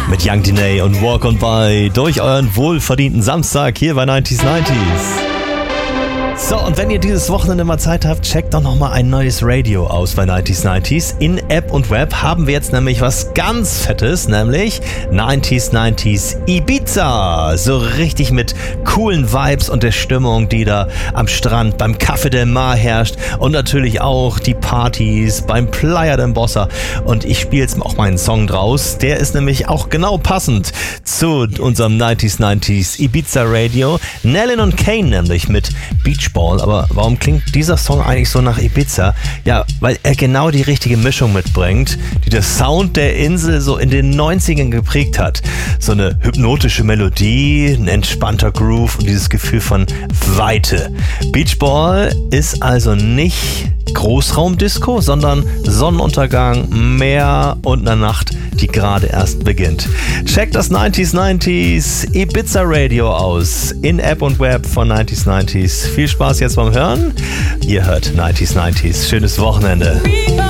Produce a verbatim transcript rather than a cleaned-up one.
mit Young Diney und Walk On By durch euren wohlverdienten Samstag hier bei neunzig neunzig. So, und wenn ihr dieses Wochenende mal Zeit habt, checkt doch nochmal ein neues Radio aus bei neunzig neunzig. In App und Web haben wir jetzt nämlich was ganz Fettes, nämlich neunzig neunzig Ibiza. So richtig mit coolen Vibes und der Stimmung, die da am Strand beim Café del Mar herrscht und natürlich auch die Partys beim Playa del Bossa. Und ich spiele jetzt auch meinen Song draus. Der ist nämlich auch genau passend zu unserem neunzig neunzig Ibiza Radio. Nellin und Kane nämlich mit Beach Ball. Aber warum klingt dieser Song eigentlich so nach Ibiza? Ja, weil er genau die richtige Mischung mitbringt, die der Sound der Insel so in den neunzigern geprägt hat. So eine hypnotische Melodie, ein entspannter Groove und dieses Gefühl von Weite. Beach Ball ist also nicht Großraumdisco, sondern Sonnenuntergang, Meer und eine Nacht, die gerade erst beginnt. Checkt das neunzig neunzig Ibiza Radio aus, in App und Web von neunzig neunzig. Viel Spaß jetzt beim Hören. Ihr hört neunzig neunzig. Schönes Wochenende.